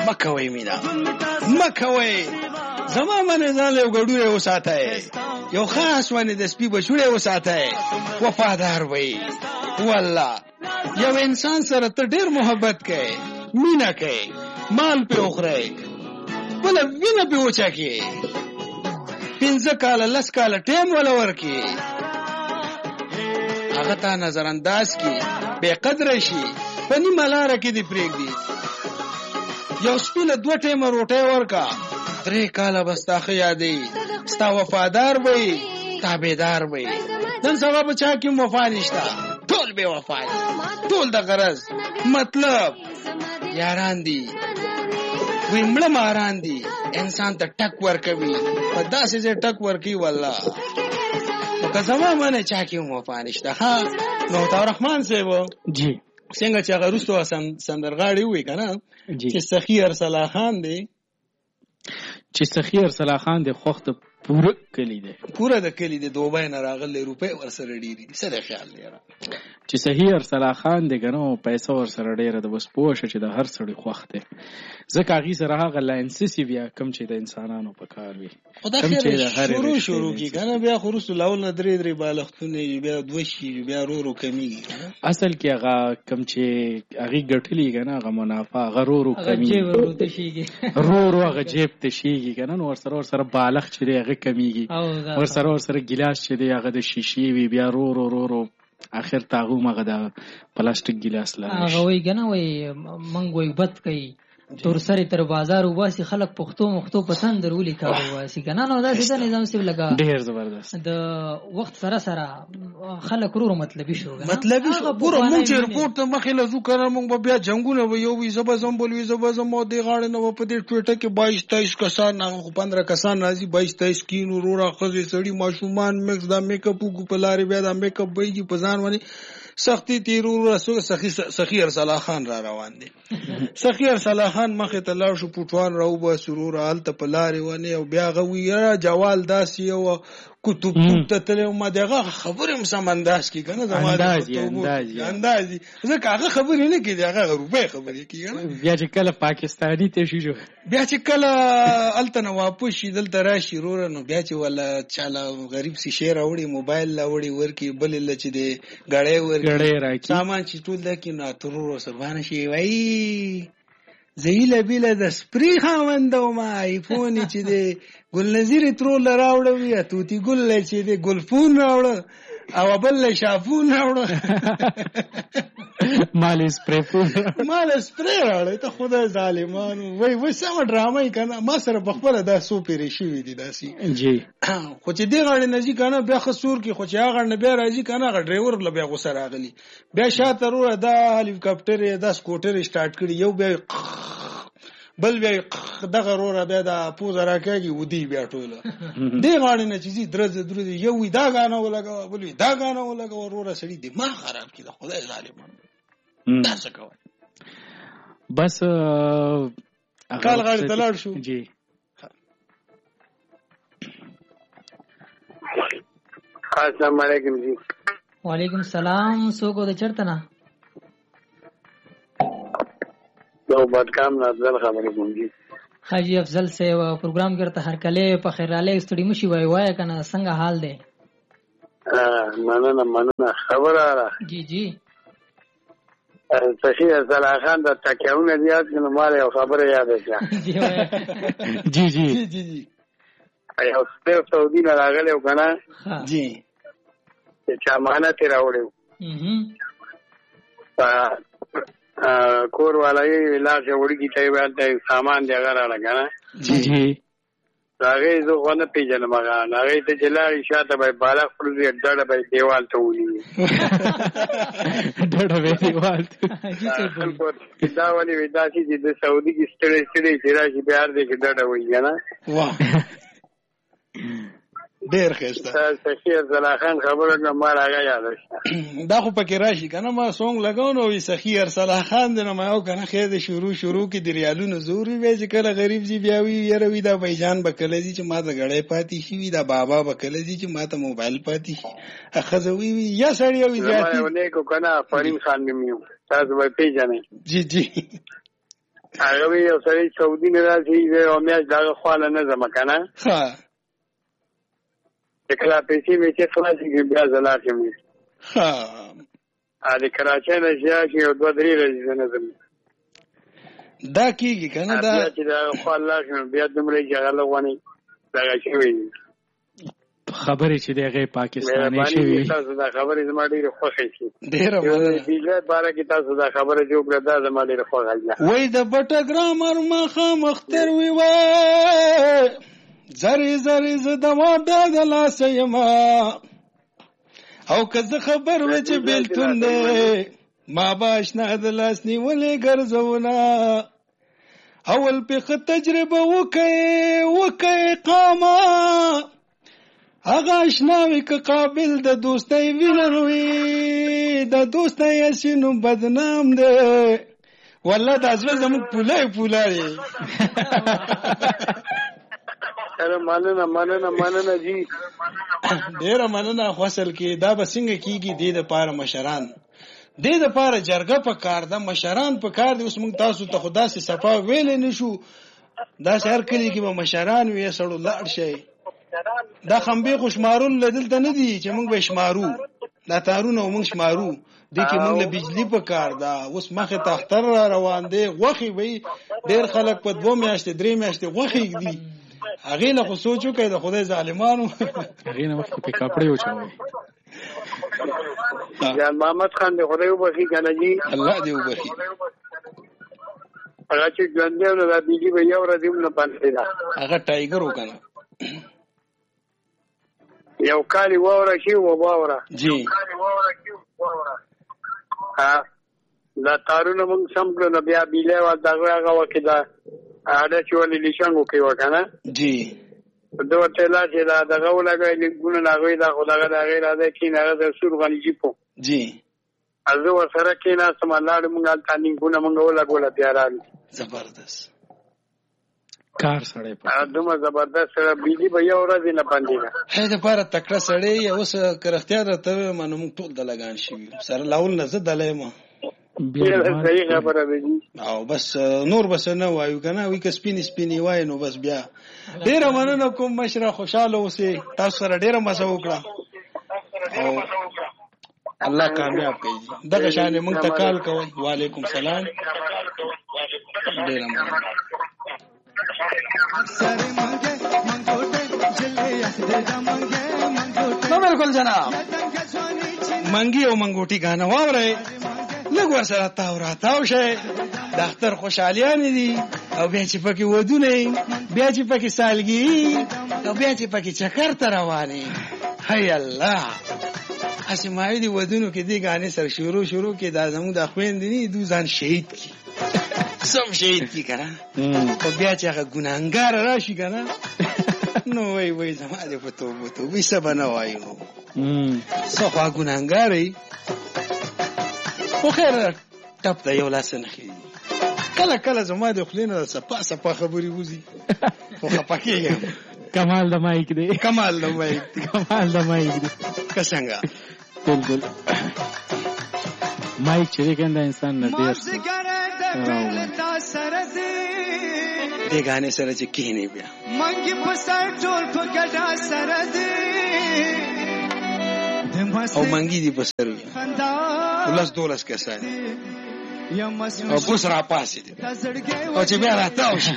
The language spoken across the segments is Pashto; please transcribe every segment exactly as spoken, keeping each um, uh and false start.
مکوي مینا مکوي زما من ځان له ګډوره وساتای یو خاص ونه د سپي بشوړې وساتای وفادار وي والله یو انسان سره ته ډېر محبت کوي مینا کوي مال په اوخره بل وینه په وچا کې پنځه کال لس کال ټیم ولا ورکی هغه ته نظر انداز کی بے قدر شي پنی ملاره کې دی پریګ دی یو سپیله دوه ټیمه روټه ورکا درې کاله بستاخه یادې ستا وفادار وي تابعدار وي نن سبا بچا کې وفا نشتا ټول به وفا ټول د غرض مطلب یاران دي ویمړه ماران دي انسان ته ټک ورکوي په داسې ځای ټک ورکي والله که زما باندې چا کې وفا نشتا ها نو تا رحمان صاحب جی څنګه چې هغه روستو سندرغاړي وي کنه چې سخی ارسلا خان دی چې سخی ارسلا خان دی خوخت پوره کلی دی پوره د کلی دی دوبای نه راغلی روپې ورسره ډیری دي څه خیال لري چې سخی ارسلا خان دی غنو پیسې ورسره ډیره د بس پوښ چې د هر سړي خوخت دی ځکه هغه سره هغه لاینسي بیا کم چې د انسانانو په کار وي کم چې د هر شروع شروع کی کنه بیا خروس لاول نه درې درې بالښتونه بیا دوشي بیا رورو کمیږي اصل کې هغه کم چې هغه ګټلی کنه هغه منافع هغه رورو کمیږي رورو هغه جیب ته شيږي کنه نو ورسره ورسره بالغ چې هغه کمیږي ورسره ورسره ګلاس چې هغه د شیشې وی بیا رورو رورو اخر تاغو مغه د پلاستیک ګلاس لا هغه وای کنه وای منګ وای بد کوي تور سره تر بازار وباسي خلک پختو مختو پسند درولي کار واسي کنه نو دا څه نظام سی لگا ډیر زبردست د وخت سره سره خلک ورو مطلبي شو مطلبي شو پورا مونږ چې رپورټ ته مخې لزو کړم مونږ بیا جنگونه یو وي زب زم بولوي زب زم مو دی غاړه نو په دې ټوټه کې بایس تیئیس کسان نه پندرہ کسان راځي بایس تیئیس کینو رورا خزي سړی ماشومان مکس دا میک اپ کو په لارې بیا دا میک اپ وایي په ځان باندې سختی تیرور رسو سخی سخی ارسلا خان را روان دي سخی ارسلا خان مخه ته لاړ شو پټوان راو به سرور حالت په لارې ونه او بیا غوي جوال داسي او کتب ته تل ما دغه خبره مسمنداس کی کنه زموږ اندازي اندازي ځکه هغه خبرې نه کیږي هغه روپې خبرې کیږي بیا چې کله پاکستاني ته شو بیا چې کله التنه واپس شي دلته راشي رور نو بیا چې ولا چاله غریب سي شیر اوړي موبایل لا وړي ورکی بل لچ دي غړې ورکی سامان چې ټول دکې نه ترور سبانه شي وای زیله بیله د سپری خاوندو ما آیفون چې دی ګل نظیر ترول راوړو یا توتی ګل چې دی ګلفون راوړو او بل شافون راوړو مال سپری فون مال سپری راوړو ته خدای ظالمان وای وای سم ډرامه کنه ما سره بخبره دا سو پیری شي وي دي داسي جی خو چې دی غاړي نزي کنه بیا خسور کی خو چې هغه نه بیا راځي کنه هغه ډرایور ل بیا غوسه راغلی بیا شاته وروه دا هلیکاپټر دا سکوټر سٹارټ کړي یو بیا بل بیا دغه وروره بیا دا پوز راکاږي ودی بیا ټوله دی غاړي نه چې درز درز یو وی دا غانه ولګا بل وی دا غانه ولګا وروره سړي دماغ خراب کړي خدای ظالمان دا څه کوي بس کال غاړي تلاړ شو جی السلام علیکم جی وعلیکم السلام سوکو د چرته نه دو بدکام نه افضل خبرې کوم جی حاجی افضل سے پروګرام کرتا هر کله په خیراله استړي مشي وای وای کنه څنګه حال دی مننه مننه خبره را جی جی تشیع صلاح خان د تکیونه زیات کنه مال یو خبره یاد ده جی جی جی جی ایو سپیو سعودي نه راغلی و کنه جی چې چا امانت راوړو کور والای لاس وړي کی ته ولته سامان دی هغه را لګا جی جی هغه زه غونه پیژنم هغه هغه ته جلال شاته به بالغ پرځي ډډه به دیوال ته ونی ډډه به دیوال ته دا ونی ودا چې د سعودي کې ستړي ستړي چې راشي بهر دې کې ډډه وایي نه واه ډیر ښه سخی ارسلا خان خبره نه ما راغی یاد دا خو پکې راشي کنه ما سونګ لګاو نو وی سخی ارسلا خان دنه ما یو کنه خیر د شروع شروع کې د ریالونو زوري وی چې کله غریب جی بیا وی یره وی دا بایجان بکله دي چې ما ته غړې پاتې شي وی دا بابا بکله دي چې ما ته موبایل پاتې شي اخذ وی وی یا سړی وی زیاتی نه کو کنه فرین خان میو تاسو به پیژنئ جی جی هغه وی یو سړی سعودي نه راځي او میاش دغه خواله نه ځم کنه ها کله پیسې مې چې خلاصې بیا زلاته مې ها ا دې کراچۍ نه چې یو دوه درې ورځې نه ځم دا کیږي کنه دا چې دا خواله بیا دومره جګړه غونې دغه شوی خبرې چې دغه پاکستاني شوی تاسو دا خبرې زما ډیره خوښه شي ډیره مننه بیله بارا کې تاسو دا خبره جوړ کړه دا زما ډیره خوښه ده وای د بټ ګرامر مخه مختر وی و زری زری ز د ما د لاس یما او که زه خبر و چې بیلتون ده ما باش نه د لاس نیولې ګرځونا اول په خ تجربه وکي وکي قاما هغه آشناوي که قابل د دوستۍ وینروي د دوستۍ اسینو بدنام ده والله د ازله زموږ پولای پولای اره مننه مننه مننه جی ډیره مننه خپل کې دا به څنګه کیږي د دې لپاره مشران د دې لپاره جرګه په کار ده مشران په کار دي اوس موږ تاسو ته خدا سي صفا ویلې نشو دا شهر کلی کې به مشران وي سړو لاړ شي دا خمبه خوشمارون لدل ته نه دي چې موږ به شمارو دا تارونه موږ شمارو د کې موږ له بجلی په کار دا اوس مخه تختر روان دي غوخي وي ډیر خلک په دوه میاشتې درې میاشتې غوخي دي هغه له سوچو کې د خدای ظالمانو هغه نه وخت په کپڑے وچوي جان محمد خان دې خدای وبخي کنه جی الله دې وبخي هغه چې ګندې نو د بیلی به یو ورځ هم نه پاتې دا هغه ټایګر وکنه یو کالی ووره شي و باوره جی ها دا تارونه موږ سم کړو نو بیا بیله وا دغه هغه وکړه دا اړه چې ولې لښنګو کې وکنه جی دوه تلا چې دا دغه ولګای ګونه لاغوي دا خدای دا غیر اده کې نه د سور غنی جیپو جی ازو سره کې نه سم الله دې مونږه تانی ګونه مونږ ولګول پیاران زبردست کار سره په دومره زبردست سره بیلی به یو ورځ نه پاندې هې د پاره تکړه سړی اوس کرختیا درته منو موږ ټول د لګان شي سره لاول نه زه دلایم بیا صحیح خبره دی او بس نور بس نه وایو کنه وی ک سپین سپینی وای نو بس بیا ډیر مننه کوم مشره خوشاله اوسه تاسو سره ډیر مزه وکړه او الله کامیاب کړي دغه شان موږ ته کال کوي وعلیکم سلام ډیر مننه نو بالکل جناب منګي او منګوټي غانا واوري لږ ور سره تاو را تاو شي د اختر خوشالیان دي او بیا چې پکې ودونه بیا چې پکې سالګي او بیا چې پکې چکر تر رواني هي الله اسماعیل دی ودونو کې دی غانې سره شروع شروع کې دا زموږ د خويند دي دو ځان شهید کی سم شهید کی کنه او بیا چې هغه ګناګار راشي کنه نو وای وای زما دې په توبه توبه سبا نه وایو څو خوا ګناګارې خو خیر ټپ ته یو لاس نه خېږي کله کله زما د خلینو سپا سپا خبري وزي خو خپکیږي کمال د مایک دی کمال د مایک دی کمال د مایک دی څنګه بالکل مایک چې څنګه انسان نه ډیر دې غانې سره چې کینې بیا منګي په سر ټول په ګډا سره دی او منګي دی په سر ولس دولس کسان او پوس را پاسې دي او چې بیا راتاو شي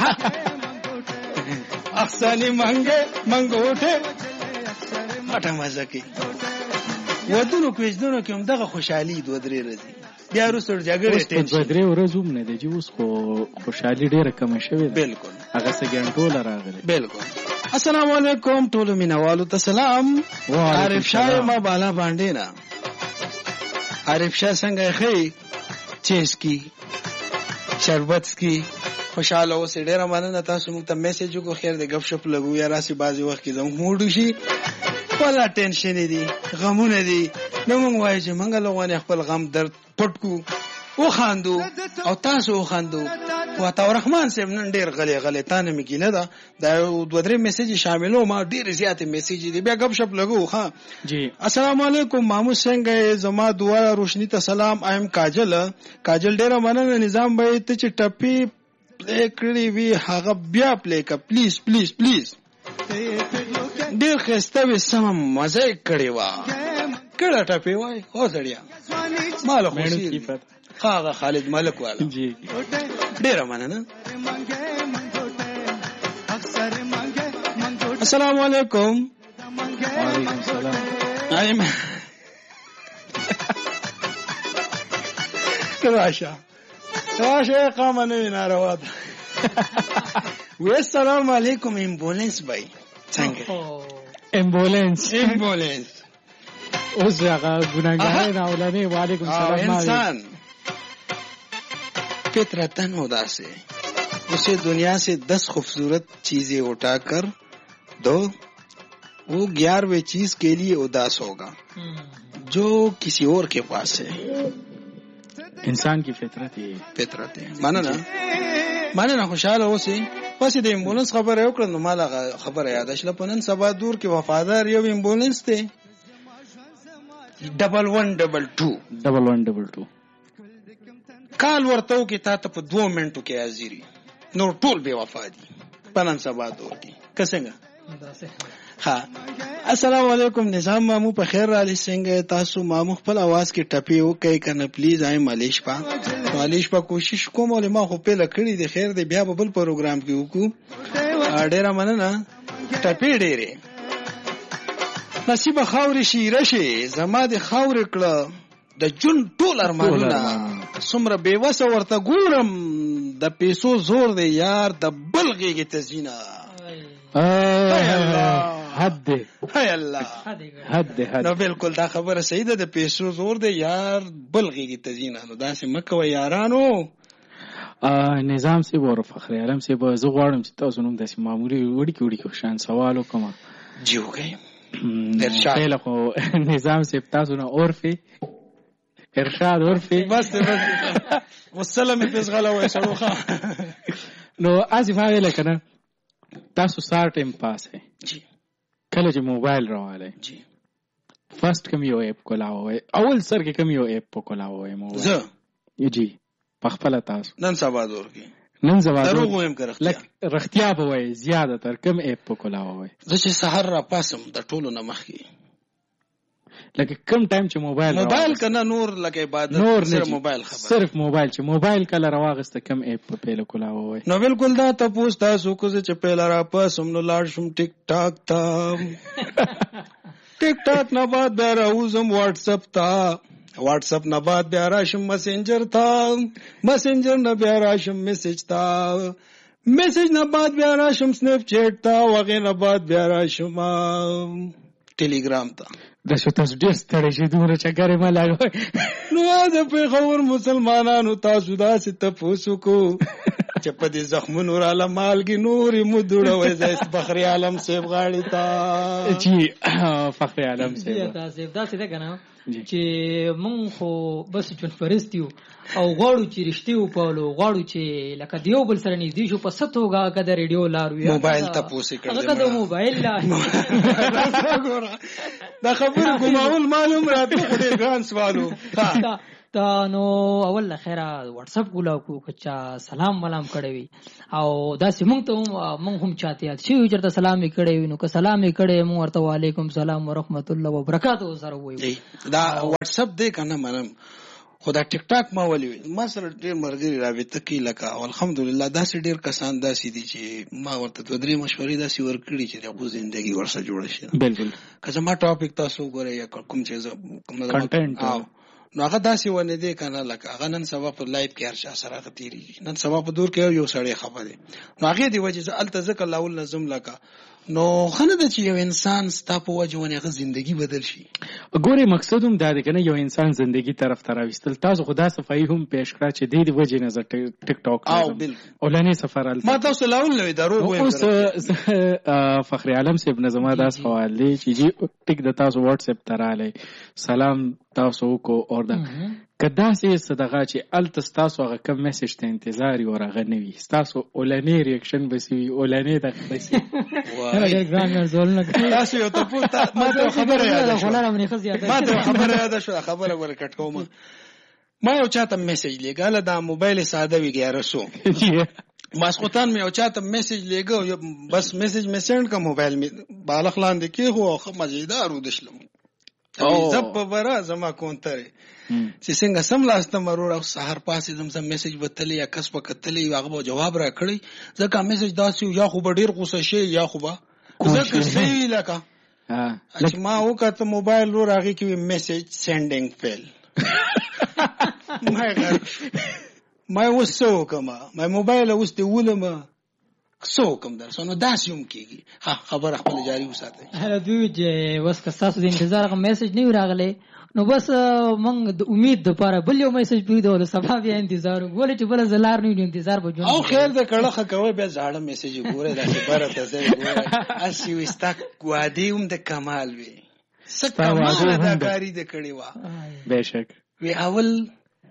احساني منګه منګوټه اټه مزه کوي ودونو کوښدونو کې هم دغه خوشحالي دوه درې ورځې بیا وروسته جګړه ټینشن دوه درې ورځې هم نه دی چې اوس خو خوشحالي ډېره کمه شوې ده بالکل هغه څه ګڼټوله راغلی بالکل السلام علیکم ټولو مینوالو ته سلام عارف شاه ما بالا باندې نه عارف شاه څنګه ښه چیس کی شربت کی خوشاله اوسې ډېره مننه تاسو موږ ته میسج وکړو خیر دې غب شپ لګو یا راسي بازي وخت کې زموږ موډ شي ولا ټینشن دي غمونه دي نو موږ وایو چې موږ له غوښنه خپل غم درد پټ کو او خاندو او تاسو خاندو وعطا رحمان صاحب نن ډېر غلی غلی تانه مې ګیله ده دا دوه درې میسیج شاملو ما ډېرې زیاتې میسیج دي بیا ګپ شپ لګو ها جی السلام علیکم مامو څنګه زما دعا روشنی ته سلام ایم کاجل کاجل ډېره مننه نظام به ته چې ټپی پلی کړی وی هغه بیا پلی کا پلیز پلیز پلیز ډېر ښایسته وي سمه مزه یې کړې وه کړه ټپی وای هو سړیا ماله خوشي هغه خالد ملک والا جی ډېره مننه السلام علیکم وعلیکم السلام ایم راشه راشه قامه نوی ناروا ده وی السلام علیکم ایمبولنس بای څنګه ایمبولنس ایمبولنس اوس هغه ګناګار نه ولني وعلیکم السلام انسان فطرتن उदास है उसे दुनिया से दस खूबसूरत चीजें उठा कर दो वो ग्यारहवें चीज के लिए उदास होगा जो किसी और के पास है इंसान की फितरत है फितरत है माना ना माना ना खुशहाल اوسې پس د ایمبولنس خبره وکړه نو مال خبره یاد شله پنن سبا دور کې وفادار یو ایمبولنس ته ډبل ون ډبل ټو ډبل ون ډبل ټو کال ورته کې تا ته په دوه منټو کې حاضری نو ټول بے وفا دي پنن سبا دور کې کسنګ ها السلام علیکم نظام مامو په خیر را لسنګ تاسو مامو خپل आवाज کې ټپی وکي کنه پلیز آی مالیش پا مالیش پا کوشش کوم ولې ما خو په لکړی دی خیر دی بیا په بل پروګرام کې وکړو ډیره مننه ټپی ډیره نصیب خاور شي رشي زما د خاور کړه د جون ټول ارمانونه څومره بیوسه ورته ګورم د پیسو زور دی یار د بلغیږي تزینا حد هاي الله حد حد نو بالکل دا خبره صحیح ده د پیسو زور دی یار بلغیږي تزینا نو داسې مکه یارانو نظام سی ور فخر عالم سی به زه غواړم چې تاسو نوم داسې معمولی وړي کې وړي کې شان سوال وکم جی وګي ارشاد خو نظام سی تاسو نه عرفي ارشاد عرفي بس بس والسلام په غلا وای شروخه نو اسف هغه لکنه تاسو سار ټیم پاس ہے جی کله چې موبایل راواله جی فرست کوم یو اپ کولاوي اول سر کې کوم یو اپ کولاوي موبایل زه جی پخپل تاسو نن سبا دور کې نن سبا دور دروغ ويم کرختیا لک رختیا به وای زیاده تر کوم اپ کولاوي زه چې سحر را پاسم د ټولو نه مخکي لکه کم ټایم چې موبایل موبایل کنه نور لکه عبادت نور صرف موبایل خبر صرف موبایل چې موبایل کله راوغسته کم اپ په پیل کولاوي نو بالکل دا تاسو تاسو کو چې پیل را پاسم نو لاړ شم ټیک ټاک تا ټیک ټاک نه بعد بیا راوزم واتس اپ تا واتس اپ نه بعد بیا راشم مسنجر تا مسنجر نه بیا راشم میسج تا میسج نه بعد بیا راشم سنیپ چیټ تا وغیرہ بعد بیا راشم ټیلیګرام تا د شو تاسو ډیر ستړي شئ دومره چکرې ما لاګوي نو د پیښور مسلمانانو تاسو داسې تپوسو کو چې په دې زخمونو را لمالګي نورې مو دوړوي زیست فخري عالم صاحب غاړي تا جی فخري عالم صاحب تاسو داسې ده کنه چې مونږ خو بس چون فرستیو او غواړو چې رښتیو پالو غواړو چې لکه دیو بل سره نږدې شو په ستوګه کده ریډیو لارو موبایل تپوسې کړل هغه د موبایل لا دا خبره کومول معلوم راته خو ګران سوالو تا نو اول خیره واتس اپ ګولا کو کچا سلام ولام کړی وي او دا سیمون ته مونږ هم چاته یاد شي چرته سلام یې کړی وي نو که سلام یې کړی مو ورته وعلیکم سلام ورحمت الله وبرکاتہ سره وایي دا واتس اپ دې کنه منم خدا ټیک ټاک ما ولي ما سره ډېر مرګري رابطه کی لکه الحمدلله دا سي ډېر کسان دا سي دي چې ما ورته د درې مشورې دا سي ورکړي چې د خپل ژوندۍ ورسره جوړ شي بالکل که ما ټاپک تاسو غوړې یا کوم چې کوم کنټینټ نو هغه داسې ونه دی کنه لکه هغه نن سبا په لایف کې هر چا سره غتیری نن سبا په دور کې یو سړی خبره نو هغه دی وجه ز الته ذکر لاول نظم لکه نو خنه د چې یو انسان ستا په وجه ونه هغه ژوندۍ بدل شي ګوري مقصد هم دا دی کنه یو انسان ژوندۍ طرف ته راوستل تاسو خدا صفای هم پیش کړه چې د دې وجه نه ز ټیک ټاک او بالکل اولاني سفر ال ما تاسو لاول نو دروغ وایم فخر عالم صاحب نه زما دا سوال دی چې جی ټیک د تاسو واتس اپ تراله سلام تاسو کو اور دا که داسې څه دغه چې هلته ستاسو هغه کم میسج ته انتظار وي او هغه نه وي ستاسو اولنی ریاکشن به څه وي اولنی دغه به څه ډېر ګران ارزولونه تاسو یو ته پوښتنه ما ته خبره یاده شوه ما ته خبره یاده شوه خبره ور کټ کوم ما یو چاته میسج لګاله دا موبایل ساده وی ګیاره سو ماسخوتان مې یو چاته میسج لګو بس میسج مې سند کا موبایل مې بالغ لاندې کې هو خو مزیدار ودشلم او زب برا زما کونتره چې څنګه سم لاسته مرور او سحر پاسې زم سم میسج وتلی یا کس وکتلی هغه جواب را کړی ځکه میسج داسې یا خو ډیر غوسه شي یا خو با ځکه سی لکه چې ما وکړه موبایل ور هغه کې میسج سندینګ فیل ما ما وسو کما ما موبایل اوس دی ولما سو کوم در سونو داس یم کیږي ها خبر خپل جاری وساتئ هله دوی چې وس که تاسو د انتظار غو میسج نه راغلی نو بس مونږ د امید د پاره بل یو میسج پیډو د سبا بیا انتظار ولې چې بل زلار نه انتظار به جون او خیر د کړه کوي بیا ځاړه میسج ګوره د خبره ته زه ګوره اسی وستا وادي هم د کمال وی سکه ما دا کاری د کړي وا بهشک وی اول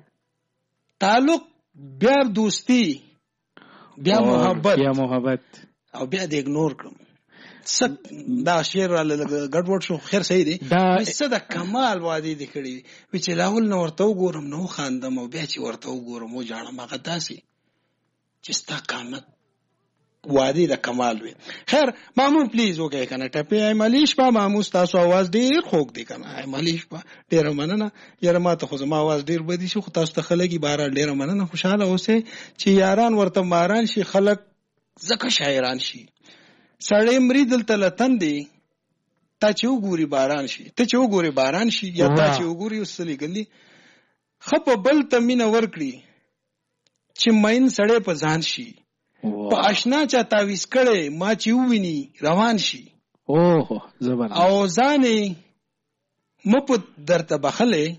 تعلق بیا دوستی بیا محبت بیا محبت او بیا د اګنور کړم سب دا شعر ګډوډ شو خیر صحیح دی څه د کمال وادي دی کړی و چې لاول نو ورته وګورم نو خاندم او بیا چې ورته وګورم او جانم هغه داسې چې ستا قامت وادي د کمال وي خیر مامون پلیز وګورئ کنه ټپه ای ملیش په مامو تاسو आवाज ډیر خوږ دی کنه ای ملیش په ډیر مننه یاره ماته خو زما आवाज ډیر بدی شو خو تاسو ته خلګي بار ډیر مننه خوشاله اوسئ چې یاران ورته ماران شي خلک زکه شاعران شي سړی مری دلته لتن دی تا چې وګوري باران شي ته چې وګوري باران شي یا تا چې وګوري وسلی ګلی خپ بل ته مين ورکړي چې مین سړی په ځان شي په آشنا چا تعویز کړي ما چې وویني روان شي اوه زبر او ځانې مپت درته بخله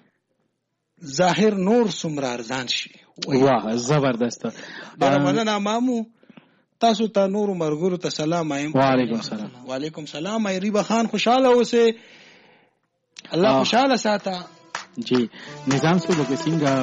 ظاهر نور سمرار ځان شي واه زبردست دا مننه مامو تاسو ته نور مرګورو ته سلام ایم وعلیکم سلام وعلیکم سلام ای ریبا خان خوشاله اوسه الله خوشاله ساته جی نظام سو لکه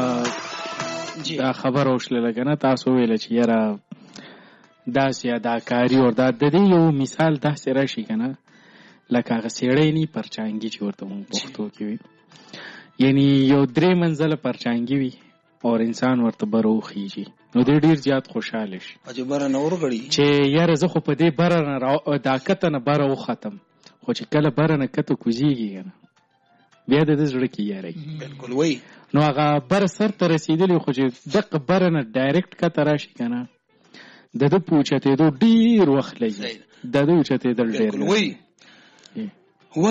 څنګه جی دا خبر اوښله لګنه تاسو ویل چې یاره داسې اداکاری او دا د دې یو مثال داسې راشي کنه لکه هغه سیړې نی پرچانګي چې ورته مونږ پښتو کې وي یعنی یو درې منزله پرچانګي وي او انسان ورته بروخیږي نو دې ډیر زیات خوشاله شي چې بره نور غړي چې یاره زه خو په دې بره نه دا کته نه بره و ختم خو چې کله بره نه کته کوزیږي کنه بیا د زړه کې یاري بالکل وای نو هغه بر سر ته رسیدلی خو چې دغه بره نه ډایرکټ کته راشي کنه د دې پوښتې دوه ډیر وخت لګي د دې پوښتې دل ډیر وای